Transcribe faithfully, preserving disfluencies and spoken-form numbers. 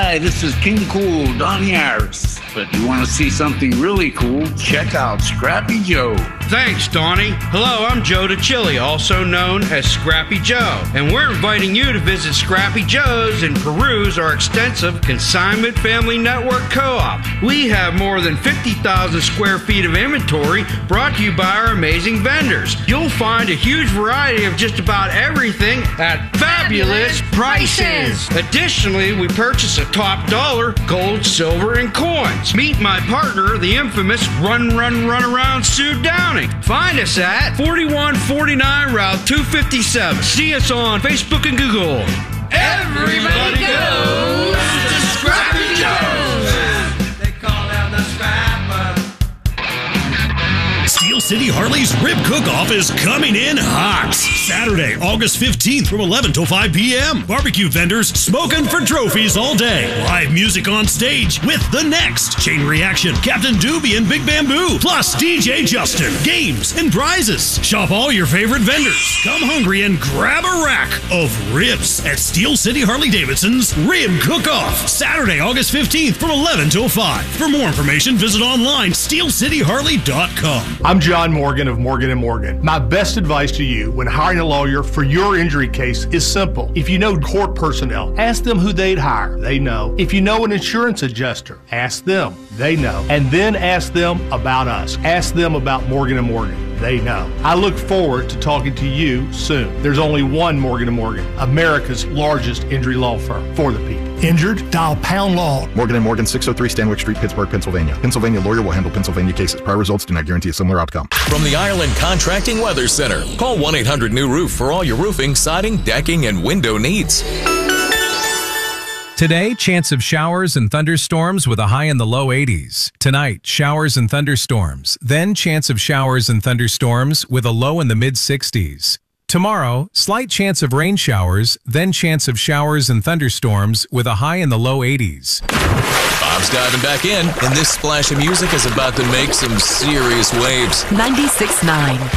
Hi, this is King Cool, Donnie Harris. But you want to see something really cool, check out Scrappy Joe. Thanks, Donnie. Hello, I'm Joe DeChili, also known as Scrappy Joe. And we're inviting you to visit Scrappy Joe's and peruse our extensive Consignment Family Network Co-op. We have more than fifty thousand square feet of inventory brought to you by our amazing vendors. You'll find a huge variety of just about everything at fabulous prices. Additionally, we purchase a top dollar, gold, silver, and coins. Meet my partner, the infamous Run, Run, Run Around Sue Downing. Find us at forty-one forty-nine Route two fifty-seven. See us on Facebook and Google. Everybody goes to Scrappy Joe's. They call out the Scrapper. Steel City Harley's Rib Cook-Off is coming in hot. Saturday, August fifteenth from eleven till five p.m. Barbecue vendors smoking for trophies all day. Live music on stage with The Next, Chain Reaction, Captain Doobie, and Big Bamboo. Plus D J Justin, games, and prizes. Shop all your favorite vendors. Come hungry and grab a rack of ribs at Steel City Harley-Davidson's Rib Cook-Off. Saturday, August fifteenth from eleven till five. For more information, visit online steel city harley dot com. I'm John Morgan of Morgan and Morgan. My best advice to you when hiring a lawyer for your injury case is simple. If you know court personnel, ask them who they'd hire. They know. If you know an insurance adjuster, ask them. They know. And then ask them about us. Ask them about Morgan and Morgan. They know. I look forward to talking to you soon. There's only one Morgan and Morgan, America's largest injury law firm for the people. Injured? Dial Pound Law. Morgan and Morgan, six oh three Stanwick Street, Pittsburgh, Pennsylvania. Pennsylvania lawyer will handle Pennsylvania cases. Prior results do not guarantee a similar outcome. From the Ireland Contracting Weather Center, call one eight hundred new roof for all your roofing, siding, decking, and window needs. Today, chance of showers and thunderstorms with a high in the low eighties. Tonight, showers and thunderstorms. Then chance of showers and thunderstorms with a low in the mid sixties. Tomorrow, slight chance of rain showers, then chance of showers and thunderstorms with a high in the low eighties. Bob's diving back in, and this splash of music is about to make some serious waves. ninety-six point nine